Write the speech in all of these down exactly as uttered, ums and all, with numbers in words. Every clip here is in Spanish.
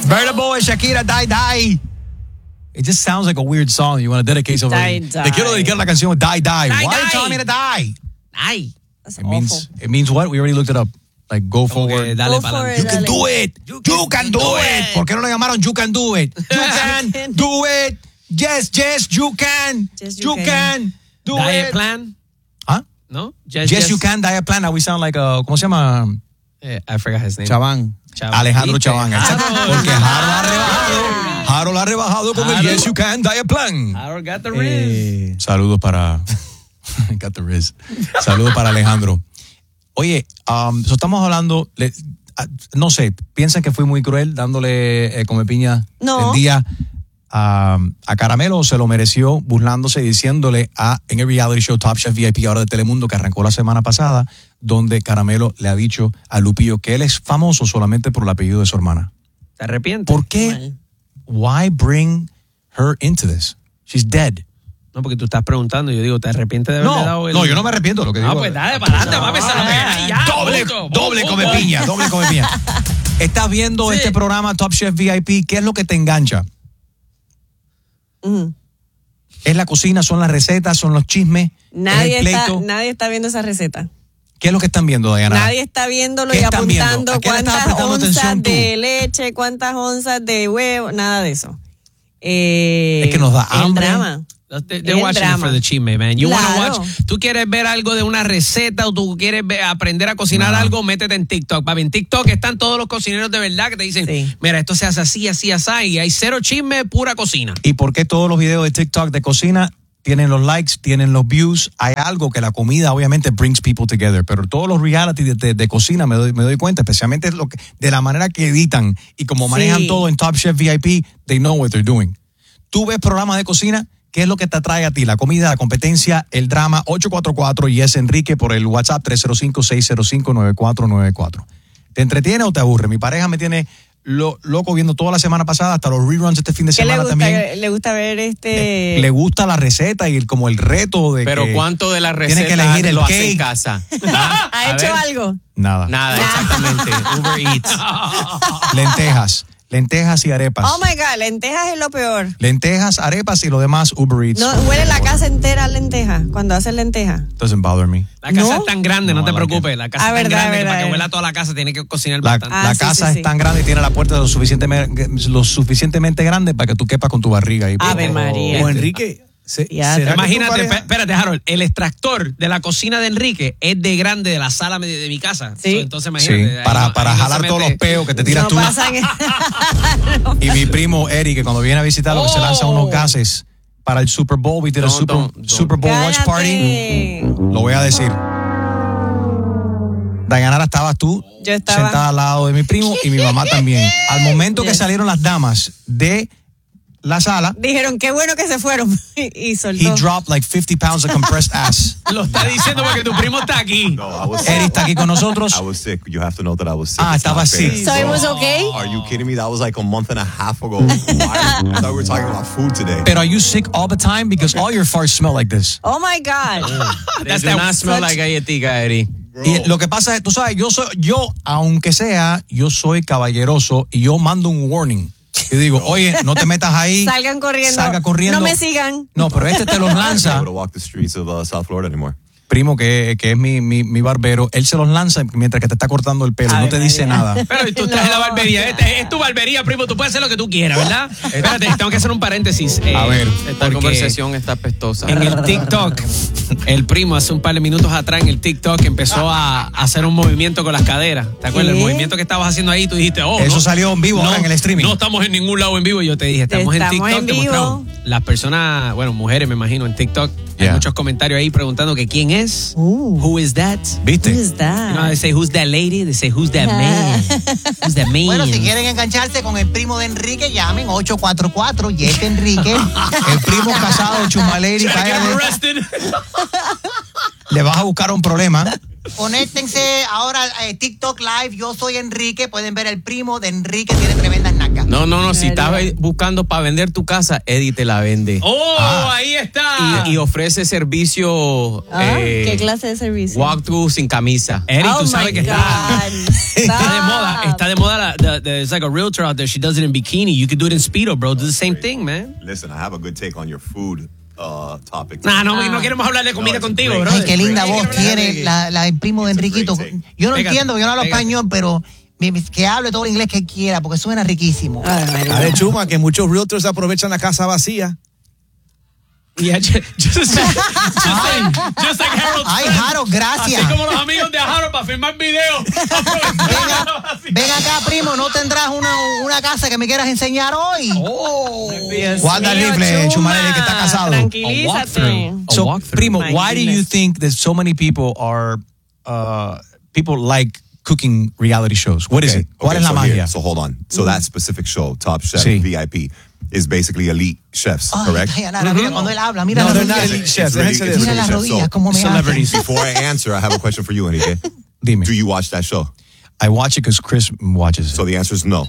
Burna Boy, Shakira, Die Die. It just sounds like a weird song. You want to dedicate somebody. Die, die. Te quiero dedicar la canción Die Die. Die, Why die. are you telling me to die? Ay. That's It awful. means it means what? We already looked it up. Like go forward. Okay, dale Go para for adelante. it. You can Dale. do it. You can do it. ¿Por qué no lo llamaron You Can Do It? You can do it. Yes, yes, you can. Yes, you You can do Diet it. plan, ¿Ah? ¿no? Yes, you can. Diet plan. Now we sound like a, ¿cómo se llama? Eh, I forgot his name. Chaván. Chaván. Alejandro ¿Viste? Chaván. Exacto. Harold. Porque Harold ha rebajado. Harold ha rebajado con el Harold. Yes, you can. Diet plan. Harold got the riz. Eh, saludos para. Got the riz. Saludos para Alejandro. Oye, um, so estamos hablando. Le, a, no sé, piensan que fui muy cruel dándole eh, come piña No. el día a, a Caramelo, o se lo mereció burlándose y diciéndole a en el reality show Top Chef V I P ahora de Telemundo que arrancó la semana pasada, donde Caramelo le ha dicho a Lupillo que él es famoso solamente por el apellido de su hermana. ¿Te arrepientes? ¿Por qué? Mal. Why bring her into this? She's dead. No, porque tú estás preguntando. Yo digo, ¿te arrepientes de haberle No, dado el...? no, yo no me arrepiento de lo que Ah, digo. pues dale para adelante, papi, se lo pegas ya. Doble, punto. doble Pum, come pum, pum. piña, doble come piña. Estás viendo Sí. este programa Top Chef V I P, ¿qué es lo que te engancha? Ujú. ¿Es la cocina, son las recetas, son los chismes? Nadie, ¿Es el está, pleito? nadie está viendo esa receta. ¿Qué es lo que están viendo, Diana? Nadie está viéndolo ¿Qué y están viendo? apuntando ¿A qué le estás cuántas prestando onzas atención tú? de leche, cuántas onzas de huevo, nada de eso. Eh, Es que nos da el hambre. drama. They're El watching it drama. for the chisme, man. You wanna Claro. watch, tú quieres ver algo de una receta o tú quieres ver- aprender a cocinar No. algo, métete en TikTok, papi. En TikTok están todos los cocineros de verdad que te dicen, Sí. mira, esto se hace así, así, así, y hay cero chisme, pura cocina. ¿Y por qué todos los videos de TikTok de cocina tienen los likes, tienen los views? Hay algo que la comida obviamente brings people together, pero todos los reality de, de- de cocina me doy, me doy cuenta, especialmente lo que, de la manera que editan y como manejan Sí. todo en Top Chef V I P, they know what they're doing. Tú ves programas de cocina, ¿qué es lo que te atrae a ti? La comida, la competencia, el drama. Ocho cuatro cuatro y es Enrique por el WhatsApp tres cero cinco, seis cero cinco, nueve cuatro nueve cuatro. ¿Te entretiene o te aburre? Mi pareja me tiene lo, loco viendo toda la semana pasada, hasta los reruns este fin de ¿Qué le semana gusta? también. Le gusta ver este. Le, le gusta la receta y el, como el reto de Pero que ¿cuánto de la tiene receta que elegir el lo hace en cake? casa? ¿Ha A hecho ver. algo? Nada. Nada, exactamente. Uber Eats. Lentejas. Lentejas y arepas. Oh my God, lentejas es lo peor. Lentejas, arepas y lo demás Uber Eats. No, huele la casa entera a lentejas cuando hacen lentejas. Doesn't bother me. La casa ¿No? es tan grande, no, No, te I like preocupes. La casa Ah, es tan verdad, grande que verdad, para que verdad. huela toda la casa tiene que cocinar La, bastante. Ah, la sí, casa sí, es sí. tan grande y tiene la puerta lo suficientemente, lo suficientemente grande para que tú quepas con tu barriga. ahí. Ave Oh. María. O Enrique, se- Ya, ¿será que tu Imagínate, pareja- pe- espérate, Harold, el extractor de la cocina de Enrique es de grande de la sala de, de mi casa. Sí. So, entonces Sí, imagínate. ahí para, no- para ahí no jalar se todos mete- los peos que te tiras No tú. pasan. Y mi primo Eric, que cuando viene a visitarlo, que se lanza Oh. unos gases para el Super Bowl, we did a Don't, Super, don't, don't. Super Bowl watch party. Cállate. Lo voy a decir. Dayanara, estabas tú Yo estaba. sentada al lado de mi primo y mi mamá también. Al momento que Yes. salieron las damas de la sala, Dijeron, qué bueno que se fueron. y he soltó. dropped like fifty pounds of compressed ass. Lo está diciendo porque tu primo está aquí. No, I was Eric está aquí con nosotros. I was sick. You have to know that I was sick. Ah, It's estaba not fair. sick. So it was okay? Are you kidding me? That was like a month and a half ago. Why? I thought we were talking about food today. Pero are you sick all the time? Because all your farts smell like this. Oh my God. They That's do that not smell such- like galletica, Eddie. Y lo que pasa es, tú sabes, yo soy, yo, aunque sea, yo soy caballeroso y yo mando un warning. Y digo, oye, no te metas ahí. Salgan corriendo. Salga corriendo. No me sigan. No, pero este te los I'm not lanza. able to walk the streets of uh, South Florida anymore. Primo, que, que es mi, mi, mi barbero, él se los lanza mientras que te está cortando el pelo. Ay, no te dice María. nada. Pero tú estás en la barbería. Este- es tu barbería, primo. Tú puedes hacer lo que tú quieras, ¿verdad? Espérate, tengo que hacer un paréntesis. eh, A ver, Esta porque conversación está pestosa. En el TikTok, el primo hace un par de minutos atrás en el TikTok empezó a hacer un movimiento con las caderas. ¿Te acuerdas? ¿Qué? El movimiento que estabas haciendo ahí, tú dijiste, oh, Eso no, salió en vivo no, ahora en el streaming. No estamos en ningún lado en vivo. Y yo te dije, estamos, Estamos en TikTok. en te vivo. mostramos. Las personas, bueno, mujeres me imagino en TikTok, hay Yeah. muchos comentarios ahí preguntando que quién es, Uh. who is that. ¿Viste? Who's that? You know, they say, who's that lady? They say, who's that man? Who's that man? Bueno, si quieren engancharse con el primo de Enrique, llamen ocho cuatro cuatro y este Enrique. El primo casado, Chumaleri, Trying to get him cállate, arrested. le vas a buscar un problema. Conéctense ahora eh, TikTok Live, yo soy Enrique, pueden ver el primo de Enrique, tiene tremendas nalgas. No, no, no. Si estás buscando para vender tu casa, Eddie te la vende. ¡Oh, ah. ahí está! Y, y ofrece servicio. Ah, eh, ¿qué clase de servicio? Walkthrough sin camisa. Eric, oh tú sabes que está, está de moda. Está de moda. La, the, the, there's like a realtor out there. She does it in bikini. You can do it in Speedo, bro. Do the same thing, man. Listen, I have a good take on your food uh, topic. Nah, no, ah. no queremos hablar de comida no, contigo, great. bro. Ay, qué linda voz tiene la, la el primo de Enriquito. Yo no Pégate, entiendo, yo no hablo pégate. español, pero que hable todo el inglés que quiera, porque suena riquísimo. Ay, A ver, Chuma, que muchos realtors aprovechan la casa vacía. Yeah, just, just, just, like, just like Harold. Ay, Harold, gracias. Así como los amigos de Harold para filmar videos. Ven, ven acá, primo, ¿no tendrás una, una casa que me quieras enseñar hoy? Oh, Guarda el rifle, Chumaleri, que está casado. Tranquilízate. So, primo, My why do you goodness. think that so many people are, uh, people like cooking reality shows? What is Okay, it? ¿Cuál okay, es la so magia? here, so hold on. So that specific show, Top Chef Sí. V I P, is basically elite chefs, Ay, correct? Dayanara, mira cuando él habla, mira No, las they're not rodillas. elite It's chefs. really- Déjense de it's Mira really las chefs. rodillas, So, cómo me celebrities. hacen. before I answer, I have a question for you, Enrique. Dime. Do you watch that show? I watch it because Chris watches it. So the answer is no.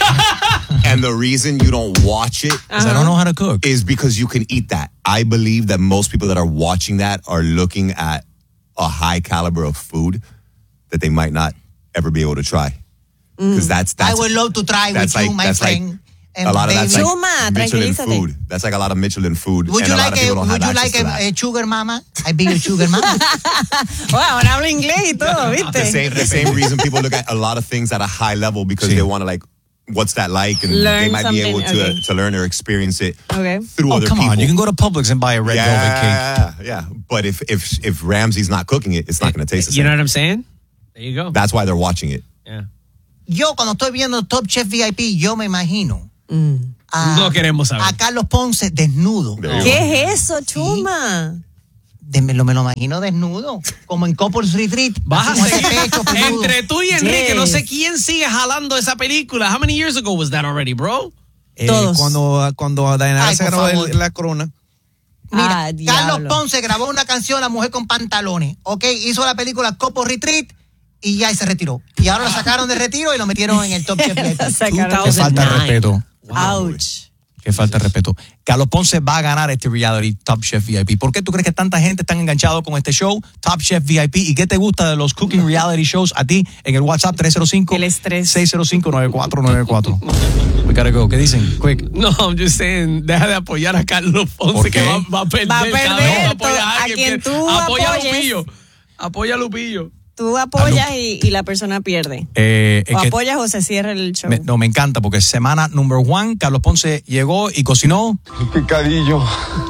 And the reason you don't watch it 'Cause I don't know how to cook. is because you can eat that. I believe that most people that are watching that are looking at a high caliber of food that they might not ever be able to try. Because that's, I that's would love to try that's with you, like, my that's like friend. and a lot of that's baby. like Chuma, Michelin tranquilízate. food. That's like a lot of Michelin food. Would and you a lot like of a, people don't would have you like access to that. a, a sugar mama? I be your sugar mama. Bueno, ahora habla inglés y todo, The ¿viste? same, the same reason people look at a lot of things at a high level because Sí. they want to like, what's that like? And Learn they might be able something, to okay. to learn or experience it Okay. through Oh, other come people. on. You can go to Publix and buy a red velvet cake. yeah, yeah. But if if if Ramsey's not cooking it, it's not going to taste the You same. know what I'm saying? There you go. That's why they're watching it. Yeah. Yo cuando estoy viendo Top Chef V I P, yo me imagino a, No queremos saber. a Carlos Ponce desnudo. There you go. ¿Qué es eso, Chuma? De- me, lo, me lo imagino desnudo, como en Couples Retreat. Vas a así con ese seguir. pecho peludo. Entre tú y Enrique, Yes. no sé quién sigue jalando esa película. How many years ago was that already, bro? Eh, Todos. Cuando, cuando Dayanara Ay, se por ganó favor. el- la corona. Mira, Ah, Carlos diablo. Ponce grabó una canción, La Mujer con Pantalones, ¿ok? Hizo la película Couples Retreat y ya y se retiró. Y ahora lo sacaron de retiro y lo metieron en el Top Chef V I P. Sacaron- Qué falta de respeto. Ouch. Qué falta de respeto. Carlos Ponce va a ganar este reality Top Chef V I P. ¿Por qué tú crees que tanta gente está enganchado con este show, Top Chef V I P? ¿Y qué te gusta de los cooking reality shows a ti en el WhatsApp tres cero cinco, El estrés. seis cero cinco, nueve cuatro nueve cuatro? We gotta go. ¿Qué dicen? Quick. No, I'm just saying, deja de apoyar a Carlos Ponce, ¿Por que qué? va, va a perder. Va a perder, cada vez que to- apoya a alguien, quien pierde. tú Apoya a apoyes. Lupillo. Apoya a Lupillo. Tú apoyas y, y la persona pierde. Eh, es O que- apoyas o se cierra el show. me- no, me encanta porque semana number one, Carlos Ponce llegó y cocinó. Picadillo.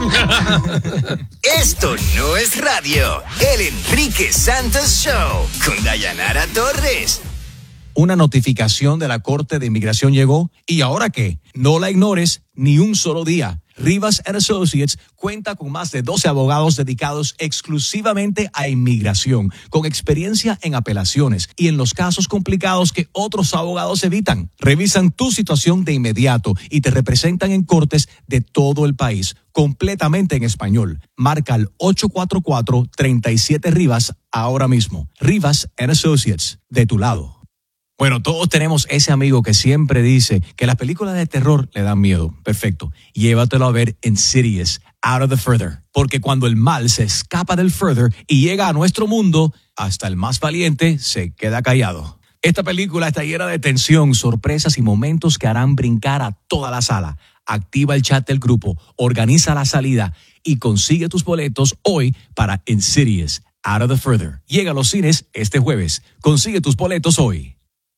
Esto no es radio. El Enrique Santos Show con Dayanara Torres. Una notificación de la Corte de Inmigración llegó. ¿Y ahora qué? No la ignores ni un solo día. Rivas and Associates cuenta con más de doce abogados dedicados exclusivamente a inmigración, con experiencia en apelaciones y en los casos complicados que otros abogados evitan. Revisan tu situación de inmediato y te representan en cortes de todo el país, completamente en español. Marca al ocho cuatro cuatro, tres siete Rivas ahora mismo. Rivas and Associates, de tu lado. Bueno, todos tenemos ese amigo que siempre dice que las películas de terror le dan miedo. Perfecto. Llévatelo a ver Insidious, Out of the Further. Porque cuando el mal se escapa del Further y llega a nuestro mundo, hasta el más valiente se queda callado. Esta película está llena de tensión, sorpresas y momentos que harán brincar a toda la sala. Activa el chat del grupo, organiza la salida y consigue tus boletos hoy para Insidious, Out of the Further. Llega a los cines este jueves. Consigue tus boletos hoy.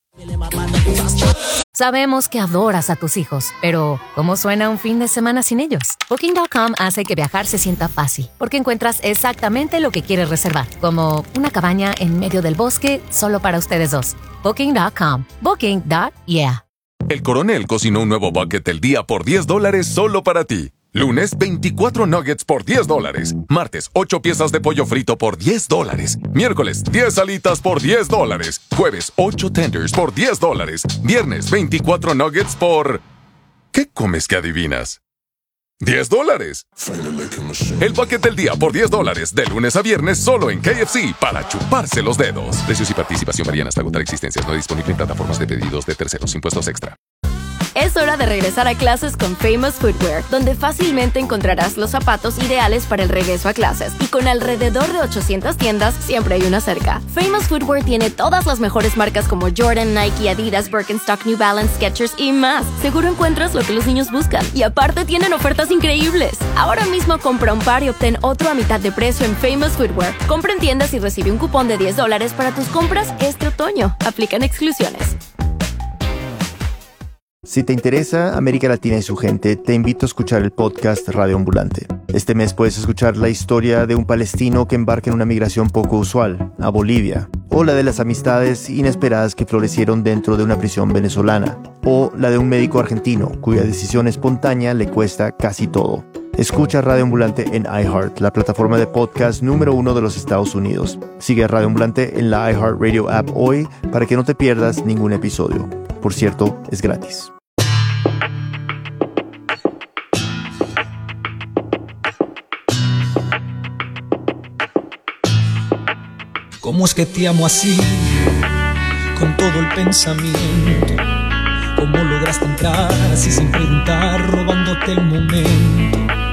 Sabemos que adoras a tus hijos, pero ¿cómo suena un fin de semana sin ellos? Booking punto com hace que viajar se sienta fácil, porque encuentras exactamente lo que quieres reservar, como una cabaña en medio del bosque solo para ustedes dos. Booking punto com. Booking. Yeah. El Coronel cocinó un nuevo bucket del día por diez dólares solo para ti. Lunes, veinticuatro nuggets por diez dólares. Martes, ocho piezas de pollo frito por diez dólares. Miércoles, diez alitas por diez dólares. Jueves, ocho tenders por diez dólares. Viernes, veinticuatro nuggets por... ¿Qué comes que adivinas? diez dólares. El bucket del día por diez dólares. De lunes a viernes solo en K F C para chuparse los dedos. Precios y participación varían hasta agotar existencias. No disponible en plataformas de pedidos de terceros. Impuestos extra. Es hora de regresar a clases con Famous Footwear, donde fácilmente encontrarás los zapatos ideales para el regreso a clases. Y con alrededor de ochocientas tiendas, siempre hay una cerca. Famous Footwear tiene todas las mejores marcas como Jordan, Nike, Adidas, Birkenstock, New Balance, Skechers y más. Seguro encuentras lo que los niños buscan. Y aparte tienen ofertas increíbles. Ahora mismo compra un par y obtén otro a mitad de precio en Famous Footwear. Compra en tiendas y recibe un cupón de diez dólares para tus compras este otoño. Aplican exclusiones. Si te interesa América Latina y su gente, te invito a escuchar el podcast Radio Ambulante. Este mes puedes escuchar la historia de un palestino que embarca en una migración poco usual, a Bolivia, o la de las amistades inesperadas que florecieron dentro de una prisión venezolana, o la de un médico argentino cuya decisión espontánea le cuesta casi todo. Escucha Radio Ambulante en iHeart, la plataforma de podcast número uno de los Estados Unidos. Sigue a Radio Ambulante en la iHeartRadio app hoy para que no te pierdas ningún episodio. Por cierto, es gratis. ¿Cómo es que te amo así? Con todo el pensamiento. ¿Cómo lograste entrar así sin preguntar, robándote el momento?